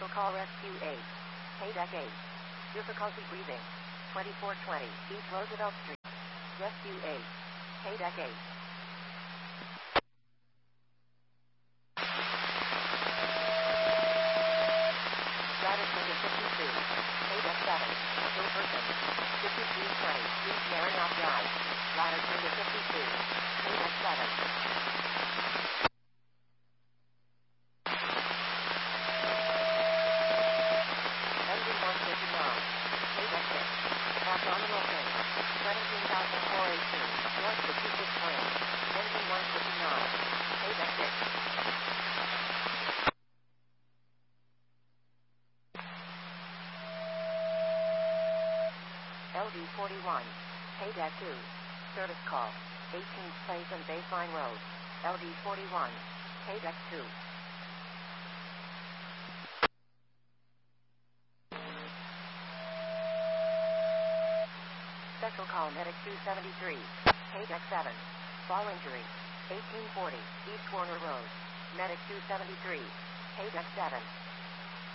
Special call Rescue 8. Paydeck 8. Difficulty breathing. 2420 East Roosevelt Street. Rescue 8. Paydeck 8. Ladder 52. Paydeck 7. Still person. 5320 East Maranoff Drive. Ladder 52. Paydeck 7. Engine 159. Paydeck 6. Abdominal pain. 17,418. North to 26 Lane. Engine 159. Paydeck 6. LD 41. Paydeck 2. Service call. 18th Place and Baseline Road. LD 41. Paydeck 2. Special call Medic 273. Paydeck 7. Fall injury. 1840 East Warner Road. Medic 273. Paydeck 7.